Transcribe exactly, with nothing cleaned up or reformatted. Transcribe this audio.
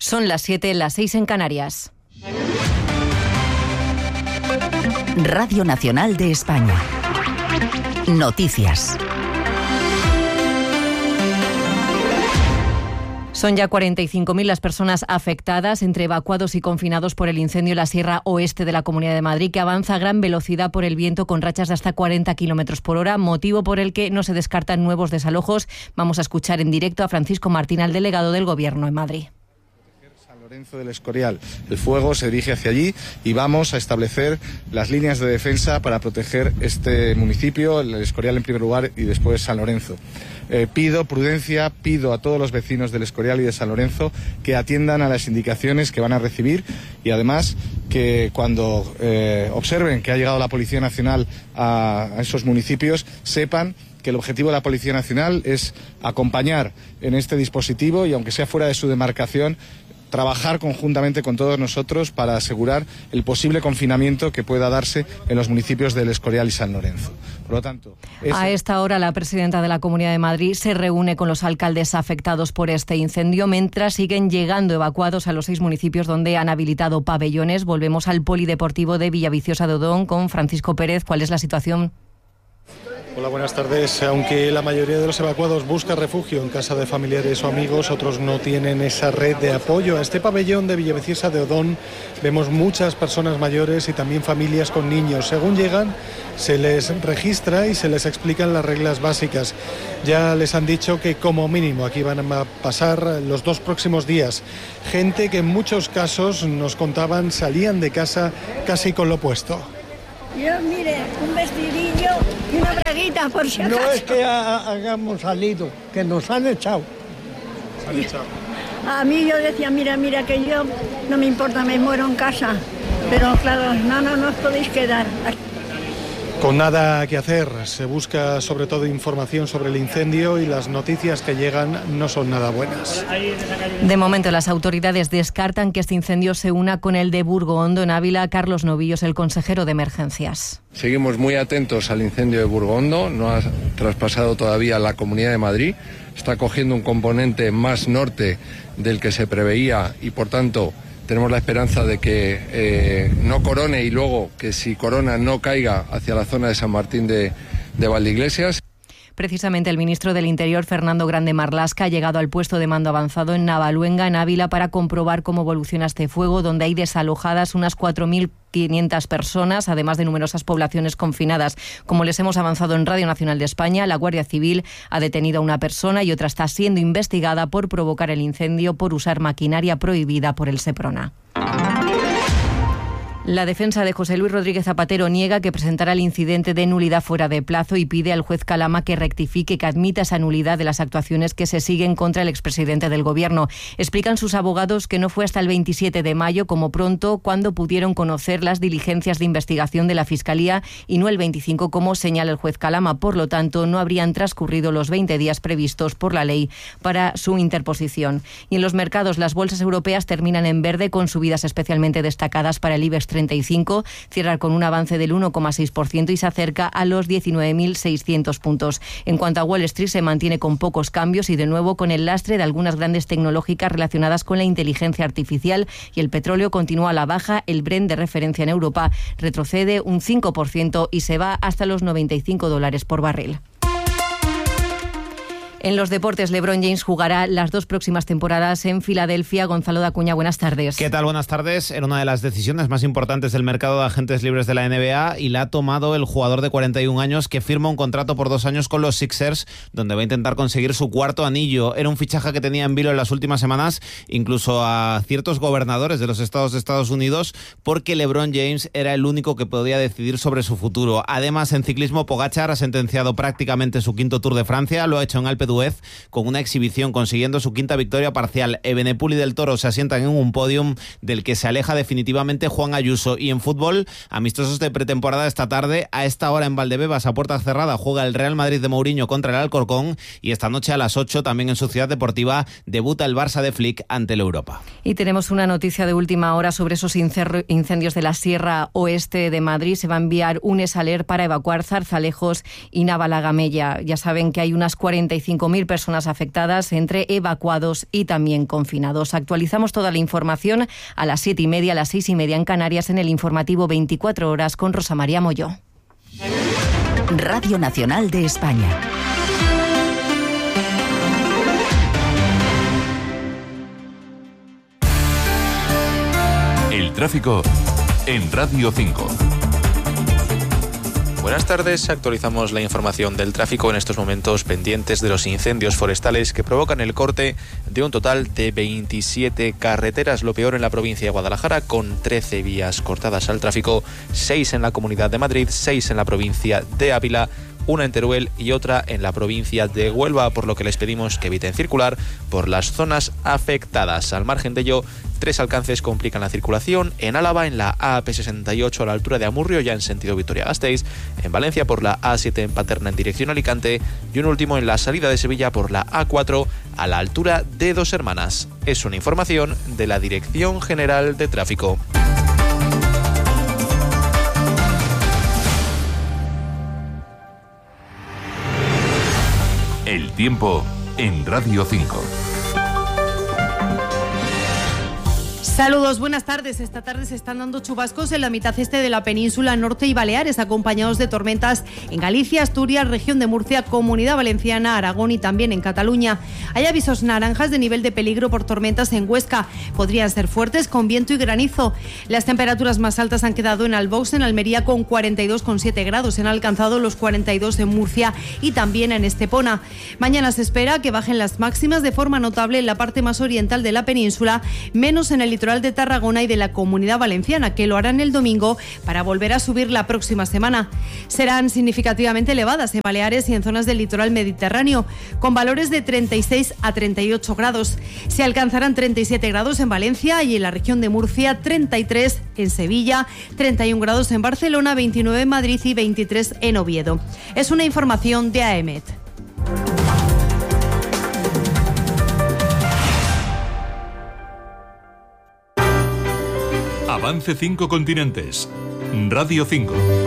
Son las siete, las seis en Canarias. Radio Nacional de España. Noticias. Son ya cuarenta y cinco mil las personas afectadas, entre evacuados y confinados por el incendio en la Sierra Oeste de la Comunidad de Madrid, que avanza a gran velocidad por el viento con rachas de hasta cuarenta kilómetros por hora, motivo por el que no se descartan nuevos desalojos. Vamos a escuchar en directo a Francisco Martín, al delegado del Gobierno en Madrid. Lorenzo del Escorial. El fuego se dirige hacia allí y vamos a establecer las líneas de defensa para proteger este municipio, el Escorial en primer lugar y después San Lorenzo. Eh, pido prudencia, pido a todos los vecinos del Escorial y de San Lorenzo que atiendan a las indicaciones que van a recibir y además que cuando eh, observen que ha llegado la Policía Nacional a, a esos municipios sepan que el objetivo de la Policía Nacional es acompañar en este dispositivo y aunque sea fuera de su demarcación, trabajar conjuntamente con todos nosotros para asegurar el posible confinamiento que pueda darse en los municipios del Escorial y San Lorenzo. Por lo tanto, ese... A esta hora la presidenta de la Comunidad de Madrid se reúne con los alcaldes afectados por este incendio mientras siguen llegando evacuados a los seis municipios donde han habilitado pabellones. Volvemos al polideportivo de Villaviciosa de Odón con Francisco Pérez. ¿Cuál es la situación? Hola, buenas tardes. Aunque la mayoría de los evacuados busca refugio en casa de familiares o amigos, otros no tienen esa red de apoyo. A este pabellón de Villaviciosa de Odón vemos muchas personas mayores y también familias con niños. Según llegan, se les registra y se les explican las reglas básicas. Ya les han dicho que como mínimo aquí van a pasar los dos próximos días. Gente que en muchos casos nos contaban salían de casa casi con lo puesto. Yo, mire, un vestidillo y una braguita, por si acaso. No es que ha, hayamos salido, que nos han echado. ¿Se han echado? A mí yo decía, mira, mira, que yo no me importa, me muero en casa. Pero claro, no, no, no os podéis quedar. Con nada que hacer, se busca sobre todo información sobre el incendio y las noticias que llegan no son nada buenas. De momento las autoridades descartan que este incendio se una con el de Burgohondo en Ávila. Carlos Novillos, el consejero de emergencias. Seguimos muy atentos al incendio de Burgohondo, no ha traspasado todavía la Comunidad de Madrid, está cogiendo un componente más norte del que se preveía y por tanto tenemos la esperanza de que eh, no corone y luego que si corona no caiga hacia la zona de San Martín de, de Valdeiglesias. Precisamente el ministro del Interior, Fernando Grande Marlaska, ha llegado al puesto de mando avanzado en Navaluenga, en Ávila, para comprobar cómo evoluciona este fuego, donde hay desalojadas unas cuatro mil quinientas personas, además de numerosas poblaciones confinadas. Como les hemos avanzado en Radio Nacional de España, la Guardia Civil ha detenido a una persona y otra está siendo investigada por provocar el incendio por usar maquinaria prohibida por el Seprona. La defensa de José Luis Rodríguez Zapatero niega que presentará el incidente de nulidad fuera de plazo y pide al juez Calama que rectifique, que admita esa nulidad de las actuaciones que se siguen contra el expresidente del Gobierno. Explican sus abogados que no fue hasta el veintisiete de mayo, como pronto, cuando pudieron conocer las diligencias de investigación de la Fiscalía y no el veinticinco, como señala el juez Calama. Por lo tanto, no habrían transcurrido los veinte días previstos por la ley para su interposición. Y en los mercados, las bolsas europeas terminan en verde, con subidas especialmente destacadas para el IBEX treinta y cinco, cierra con un avance del uno coma seis por ciento y se acerca a los diecinueve mil seiscientos puntos. En cuanto a Wall Street, se mantiene con pocos cambios y de nuevo con el lastre de algunas grandes tecnológicas relacionadas con la inteligencia artificial, y el petróleo continúa a la baja. El Brent, de referencia en Europa, retrocede un cinco por ciento y se va hasta los noventa y cinco dólares por barril. En los deportes, LeBron James jugará las dos próximas temporadas en Filadelfia. Gonzalo Dacuña, buenas tardes. ¿Qué tal? Buenas tardes. Era una de las decisiones más importantes del mercado de agentes libres de la N B A y la ha tomado el jugador de cuarenta y un años, que firma un contrato por dos años con los Sixers, donde va a intentar conseguir su cuarto anillo. Era un fichaje que tenía en vilo en las últimas semanas, incluso a ciertos gobernadores de los estados de Estados Unidos, porque LeBron James era el único que podía decidir sobre su futuro. Además, en ciclismo, Pogačar ha sentenciado prácticamente su quinto Tour de Francia, lo ha hecho en Alpe d'Huez con una exhibición, consiguiendo su quinta victoria parcial. Evenepoel y Del Toro se asientan en un podium del que se aleja definitivamente Juan Ayuso. Y en fútbol, amistosos de pretemporada esta tarde. A esta hora en Valdebebas, a puerta cerrada, juega el Real Madrid de Mourinho contra el Alcorcón, y esta noche a las ocho, también en su ciudad deportiva, debuta el Barça de Flick ante el Europa. Y tenemos una noticia de última hora sobre esos incendios de la Sierra Oeste de Madrid. Se va a enviar un esaler para evacuar Zarzalejos y Navalagamella. Ya saben que hay unas cuarenta y cinco cinco mil personas afectadas entre evacuados y también confinados. Actualizamos toda la información a las siete y media, a las seis y media en Canarias en el informativo veinticuatro horas con Rosa María Molló. Radio Nacional de España. El tráfico en Radio cinco. Buenas tardes, actualizamos la información del tráfico en estos momentos pendientes de los incendios forestales que provocan el corte de un total de veintisiete carreteras, lo peor en la provincia de Guadalajara, con trece vías cortadas al tráfico, seis en la Comunidad de Madrid, seis en la provincia de Ávila, una en Teruel y otra en la provincia de Huelva, por lo que les pedimos que eviten circular por las zonas afectadas. Al margen de ello, tres alcances complican la circulación: en Álava, en la A P sesenta y ocho a la altura de Amurrio, ya en sentido Vitoria-Gasteiz, en Valencia por la A siete en Paterna en dirección Alicante, y un último en la salida de Sevilla por la A cuatro a la altura de Dos Hermanas. Es una información de la Dirección General de Tráfico. El tiempo en Radio cinco. Saludos, buenas tardes. Esta tarde se están dando chubascos en la mitad este de la península norte y Baleares, acompañados de tormentas en Galicia, Asturias, región de Murcia, Comunidad Valenciana, Aragón y también en Cataluña. Hay avisos naranjas de nivel de peligro por tormentas en Huesca. Podrían ser fuertes con viento y granizo. Las temperaturas más altas han quedado en Albox, en Almería, con cuarenta y dos coma siete grados. Han alcanzado los cuarenta y dos en Murcia y también en Estepona. Mañana se espera que bajen las máximas de forma notable en la parte más oriental de la península, menos en el litoral de Tarragona y de la Comunidad Valenciana, que lo harán el domingo para volver a subir la próxima semana. Serán significativamente elevadas en Baleares y en zonas del litoral mediterráneo, con valores de treinta y seis a treinta y ocho grados. Se alcanzarán treinta y siete grados en Valencia y en la región de Murcia, treinta y tres en Sevilla, treinta y un grados en Barcelona, veintinueve en Madrid y veintitrés en Oviedo. Es una información de A E M E T. Avance cinco continentes. Radio cinco.